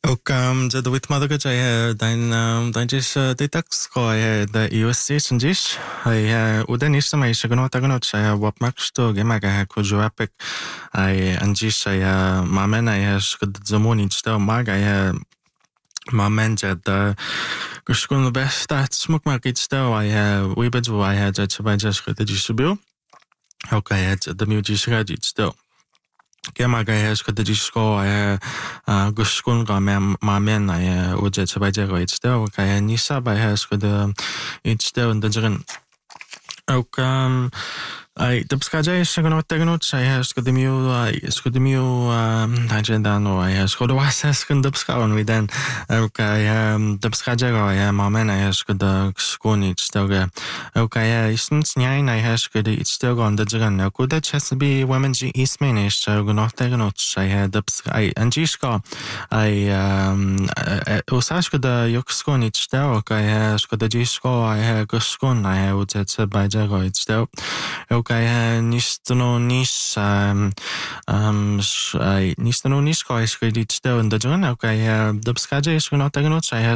Och jad wit madaga jay dein just detox ko da USC sanjis ai udan isma ai shagno tagno chaya wap maksto gemaga ko joapek ai anjis ai mamen ai skad zamoni sta maga ai mamen jad kuskun besta smuk market sta ai wibet ai jad chaba just ko distribu okay the music strategy sta Gemaga skad disko ai guskun ga mamen ai uja chaba jago sta okay nisa ba skad sta und drin ook ai dubskaja shagno tagno chaya skudemiu tajendano ai skodo wasas kun dubskaon we then okay dubskaja ga ai mamen ai skud skuni stoga okay isn't nyain ai skud stoga on the jigan kuda chesbi women ji ismain is shagno tagno chaya dubska ai anjiska ai usas kuda yokskuni stoga okay skuda jisko ai guskun ai utet baja ga sto okay, nisto nis ko is gedit sto und dran okay dubskaja is no tagno chaya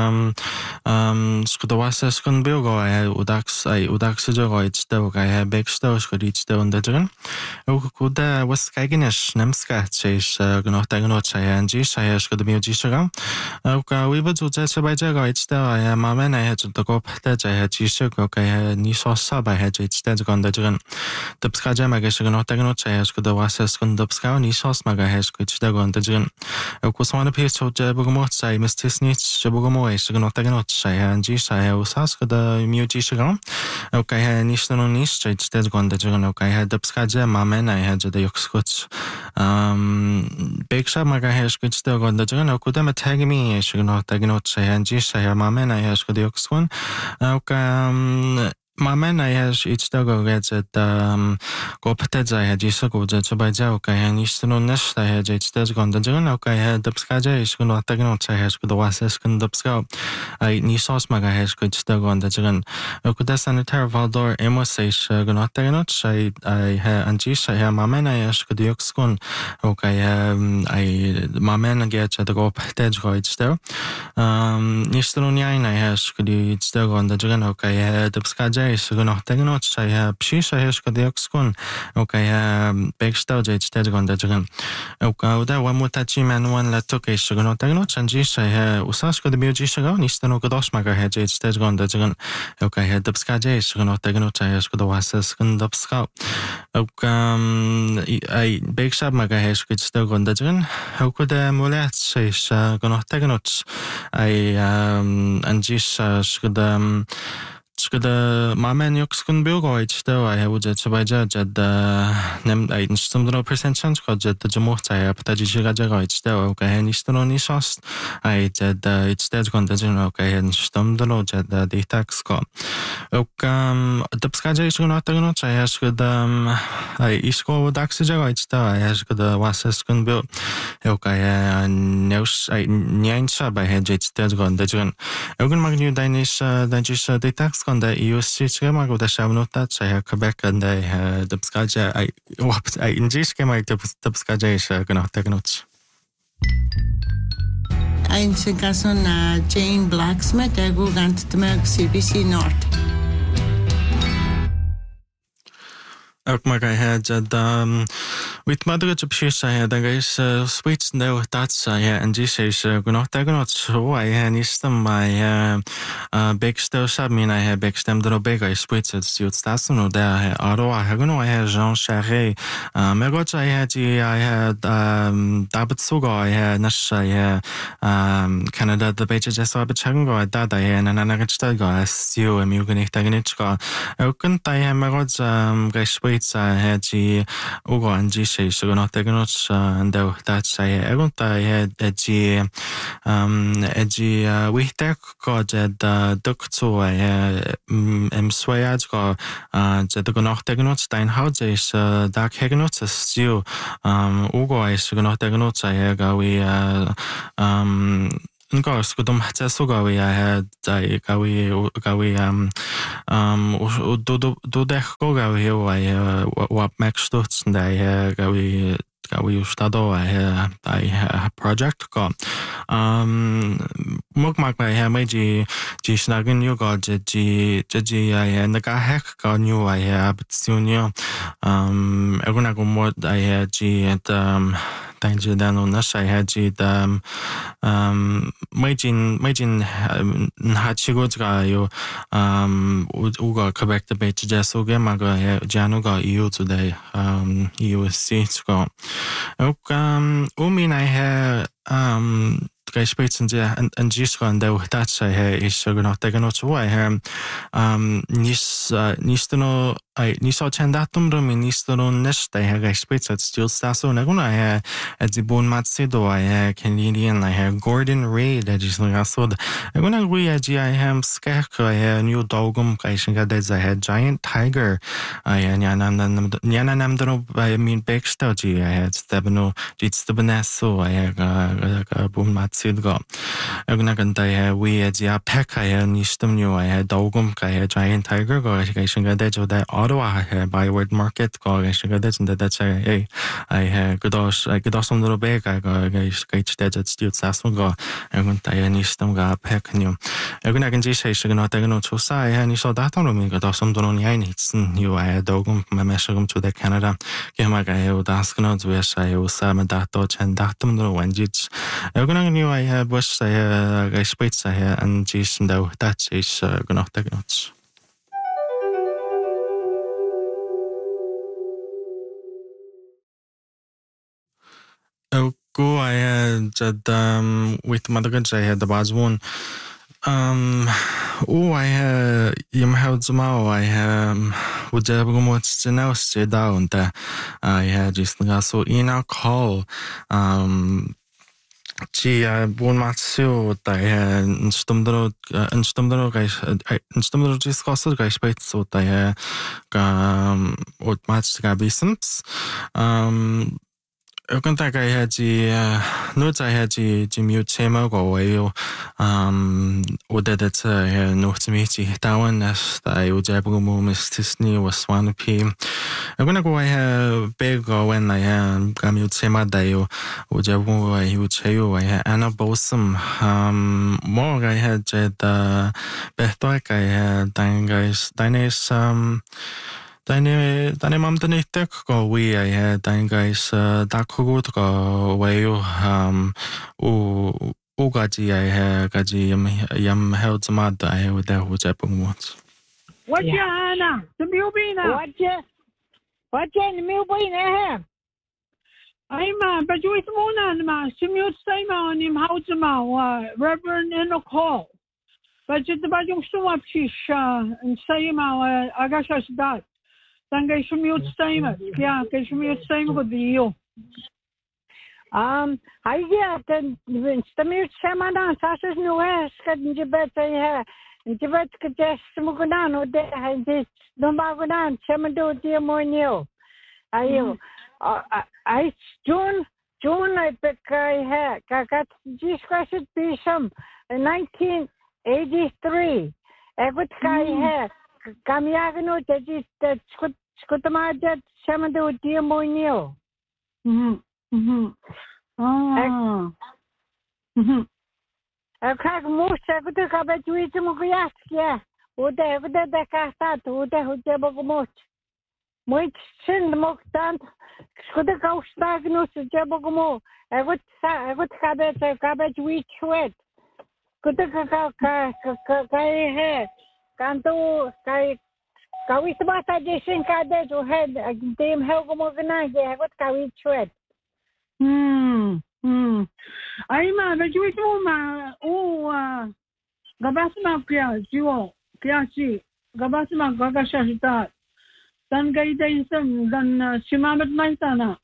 skud wasa skun bilgo udax jogo sto okay beksto skudit sto und dran kuda was kaigenes nemska chis no tagno chaya anji chaya skud mioji shaga okay we would uja sabaja ga sto mamen ai het to ko pata chaya chis okay ni so sa ba het sto gon dran dubskaja maga shagno tagno chaya skud wasa skun dubska ni so maga het skud sto gon dran ko swana pe so jabugo chai mistisni jabugo ai shagno tagno chaya anji chaya usas skud mioji shaga okay ni sto ni chai sto gon dran okay dubskaja mamen ai het de yokskut beksha maga het skud sto gon dran ko ma tagmi shagno tagno chaya anji chaya mamen ai het skud yokskun okay mamen ai has iets tego get go ptedza ai jisa go je chbaja okay ni sto nes ai je iets gon dran okay dubskaja is go tagno chaya has go wasas kun dubska ai ni sos maga has go sto gon dran ko da sanitar valdor emosais go tagno chai ai anji chaya mamen ai has go yokskun okay ai mamen get to go ptedza go iets sto ni sto ni ai has go sto gon dran okay dubskaja is go tagno chaya psi chaya skod yokskun okay beksto je sto gon dran okay da wa mutachi man one la toke go tagno chanji chaya usas skod bioji shaga ni sto go dos maga he je sto gon dran okay dubskaja is go tagno chaya skod wasas kun dubska okay ai beksa maga he skod sto gon dran okay da mulat chaya go tagno ai anji skod mamen yokskun bilgo sto ai uja chbaja jad nem ai stumdro percent chance ko jad jmo chaya ptaji shiga jaga sto okay ni sto ni sos ai jad sto gon dran okay stumdro jad detox ko okay dubskaja is no tagno chaya skod ai isko dax jaga sto ai skod wasas kun bil okay neus ai nyain sa ba he sto gon dran ogun magnu dainis dainis detox on the USC schema go da shamnota chaya Quebec and the dubskaja I inji schema dubskaja is gonna take notes. Ein singason Jane Blacksmith go gant tmerk CBC North. Ook maar hij had with mother to pshisha had is sweet no that's and this is gonna take not so I had is my big still sub mean I had big stem the big I sweet it's that's no there aro I had no I had Jean Charret megot I had dabat suga I had nash I Canada the beach just up chango that I had and I got go still a muganich tagnitska couldn't I have megot guys it's heji ugo anji sei so no tagno and that's I egon ta heji we tek ko jed dokto swayad ko jed go noch tagno stein haut is da kegno still ugo is go noch tagno I ga we Nga skudum hatsa suga we I had gawi do dech go gawi I wap max stuts and I gawi we stado I project go mugmak I meji ji snagin you go ji I naga hack go new I abtsunio eguna go mod I ji at danger dan on nas I had ji meijin hachigo ga yo uga correct the bit just so gemaga januga EU today EUC go umin I have Gesprächsende an Gisron der Datsche is genau der genau so nisto niso chandatum do ministro nesta Gespräch at still staso naguna at the bon matsedo Canadian Gordon Ray that is so naguna we I am scarecrow new dogum kaishinga that I had giant tiger nyana namdro I mean backstory I had stabno it's the benesso I had bon matsedo naguna ganda we a pack I nistum new I had dogum kai giant tiger go kaishinga that Ottawa Byward Market go kaishinga that's I godos some little bag I go gauge that still sasung go nagunda nistum ga pack new naguna can just say no no to say and so that on me godos some don I needs new I had dogum memeshum to the Canada gemaga daskno to say usam dato chen datum no wanjits naguna new I have was I spits I and just no that is gonna take notes. Go I had with Madagascar I had the baz one I had yum held small I would have much to know stay down there I had just so in our call Gee, bon matsu I stumdro discussed guys bit so I what match gabisms eu kan tak I had notes I had mute tema go away or that no to me down as I would have Disney was one p I'm gonna go I have big go when I am mute tema dayo would have I would say you I had Anna Bosom more I had the best like I had dying guys Dane mam dane tek go we I had dine guys da kugo go way gaji I had gaji yam held mad I with that who japung what. What ya Anna? The Milbina. What ya the Milbina? I'm but you mona ma simut same on him how Reverend in a call. But the bajum so up and say I guess I that. Dan ga je mute stemmen. Ja, ga je mute stemmen voor die joh. Hij zegt dan stemmen stemmen dan. Dat is nu gaat je bed je bed getest moet gedaan hoe de hij dit dan maar gedaan. Stemmen doet die mooi nieuw. Hij June I pick hij got discussed pisam in 1983. Wat ga je Kamiagano that is that Scotama that some do dear Moinio. I can't most ever took up at you to Mugias, yeah. Would they ever the cast would they who never most? Which send the mock down Scotta go stagnus to Jabogomo. I would cabbage wheat sweat. Could the hair. Kanto kay kawis ba sa Jason kada to head team help mo gana ge got kawis chwet ay ma ba ju mo ma gabas ma kya jiwo kya si gabas ma gaga shahita dan gai dai sam dan simamat man sana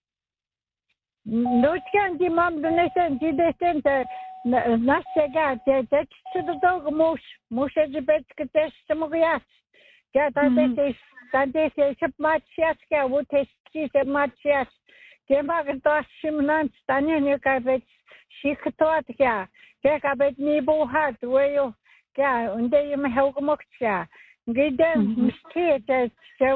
no can di mam donation di descent Nasega, that's to the dog most of the bed could test some of the get that is a much yes, would taste cheese a much yes. Came back and tossed him lunch, Tanya, you cabbage, she could thought here. Take a bit nebo hat where you go, and they am help moxa. Get them, mistake